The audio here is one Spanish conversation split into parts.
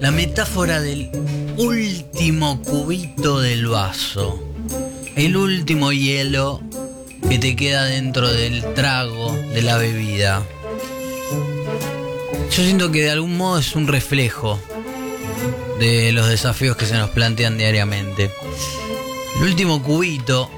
La metáfora del último cubito del vaso. El último hielo que te queda dentro del trago de la bebida. Yo siento que de algún modo es un reflejo de los desafíos que se nos plantean diariamente. El último cubito,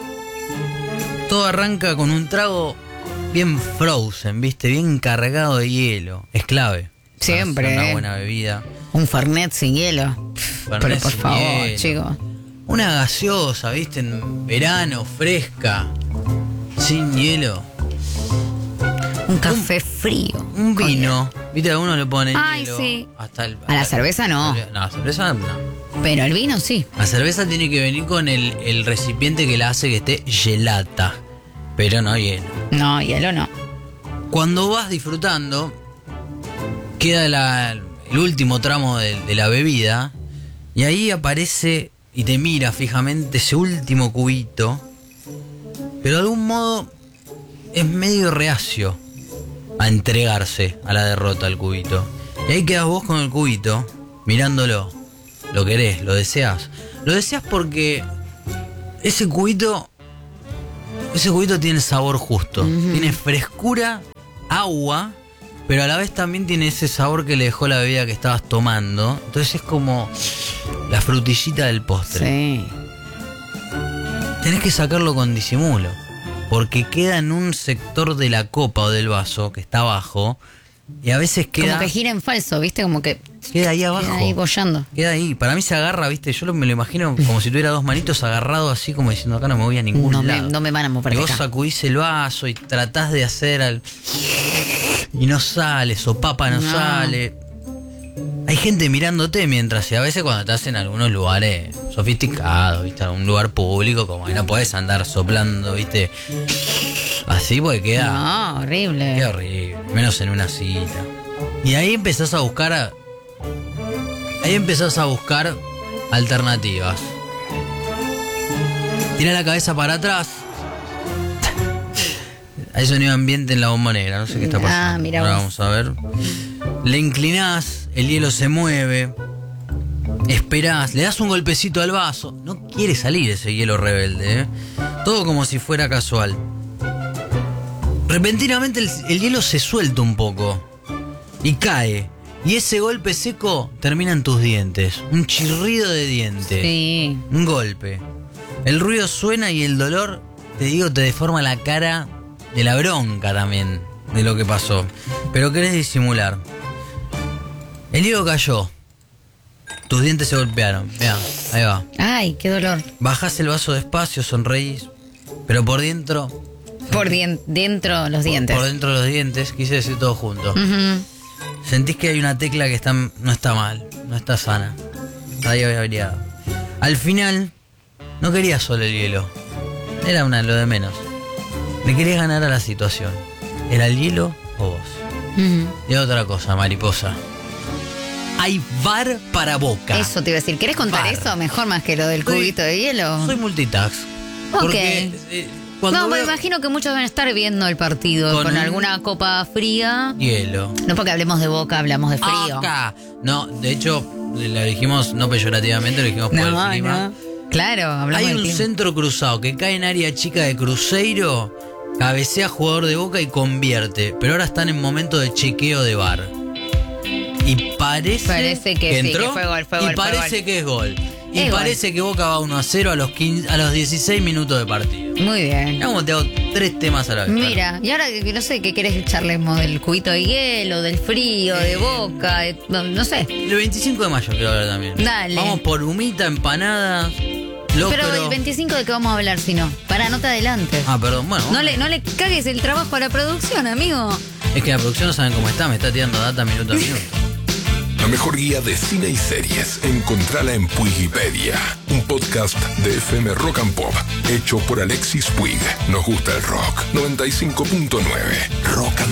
todo arranca con un trago bien frozen, ¿viste? Bien cargado de hielo. Es clave. Siempre. Una buena bebida. Un Fernet sin hielo. Pero por favor, chicos. Una gaseosa, ¿viste? En verano, fresca, sin hielo. Un café frío. Un vino. ¿Viste? A uno le pone hielo. Sí. Hasta a la cerveza no. No, la cerveza no. Pero el vino sí. La cerveza tiene que venir con el recipiente que la hace que esté gelata. Pero no hielo. No, hielo no. Cuando vas disfrutando, queda el último tramo de la bebida. Y ahí aparece y te mira fijamente ese último cubito. Pero de algún modo es medio reacio a entregarse a la derrota al cubito. Y ahí quedas vos con el cubito, mirándolo. Lo querés, lo deseas. Lo deseas porque ese cubito tiene sabor justo. Tiene frescura, agua, pero a la vez también tiene ese sabor que le dejó la bebida que estabas tomando. Entonces es como la frutillita del postre. Sí. Tenés que sacarlo con disimulo, porque queda en un sector de la copa o del vaso que está abajo. Y a veces queda... Como que gira en falso, ¿viste? Como que... Queda ahí abajo. Queda ahí bollando. Queda ahí. Para mí se agarra, ¿viste? Yo me lo imagino como si tuviera dos manitos agarrados así como diciendo acá no me voy a ningún lado. No me van a mover y de vos acá. sacudís el vaso y tratás de hacer y no sale, sopapa no sale. Hay gente mirándote mientras, y a veces cuando estás en algunos lugares sofisticados, ¿viste? Un lugar público, como que no podés andar soplando, ¿viste? Así porque queda... No, horrible. Queda horrible, menos en una cita. Y ahí empezás a buscar alternativas. Tirá la cabeza para atrás. Hay sonido ambiente en la bombonera, no sé qué está pasando. Mira ahora vos. vamos a ver. Le inclinás, el hielo se mueve. Esperás, le das un golpecito al vaso. No quiere salir ese hielo rebelde, ¿eh? Todo como si fuera casual. Repentinamente el hielo se suelta un poco y cae. Y ese golpe seco termina en tus dientes. Un chirrido de dientes. Sí. Un golpe. El ruido suena y el dolor, te digo, te deforma la cara de la bronca también de lo que pasó. Pero querés disimular. El hielo cayó. Tus dientes se golpearon. Mirá, ahí va. Ay, qué dolor. Bajás el vaso despacio, sonreís. Pero por dentro... Dentro los dientes. Por dentro de los dientes, quise decir todo junto. Sentís que hay una tecla que no está mal, no está sana. Ahí había variado. Al final, no querías solo el hielo. Era lo de menos. Le querías ganar a la situación. ¿Era el hielo o vos? Y otra cosa, mariposa. Hay bar para Boca. Eso te iba a decir. ¿Querés contar eso? Mejor más que lo del cubito de hielo. Soy multitask. Ok. Porque, me imagino que muchos van a estar viendo el partido con alguna copa fría. Hielo. No porque hablemos de Boca, hablamos de frío. Acá. No, de hecho, lo dijimos no peyorativamente, lo dijimos por el clima. No. Claro, hablamos Hay del un clima. centro cruzado que cae en área chica de Cruzeiro, cabecea jugador de Boca y convierte. Pero ahora están en momento de chequeo de VAR. Y parece que sí, entró, que fue gol, y parece que es gol. Y Es parece gol. que Boca va 1-0 a los 16 minutos de partido. Muy bien. Mira cómo te hago 3 temas a la vez. Mira, y ahora no sé qué querés charlemos del cubito de hielo, del frío, de Boca, no sé. El 25 de mayo quiero hablar también. Dale. Vamos por humita, empanadas, locro. Pero el 25 de qué vamos a hablar si no. Pará, no te adelantes. Perdón, bueno. No le cagues el trabajo a la producción, amigo. Es que la producción no saben cómo está, me está tirando data minuto a minuto. La mejor guía de cine y series, encontrala en Puigipedia, un podcast de FM Rock and Pop, hecho por Alexis Puig. Nos gusta el rock. 95.9 Rock and